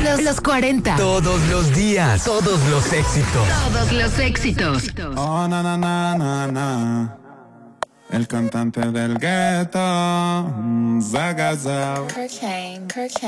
Los 40. Todos los días. Todos los éxitos. Todos los éxitos. Oh, na, na, na, na, na. El cantante del gueto, Zagazao.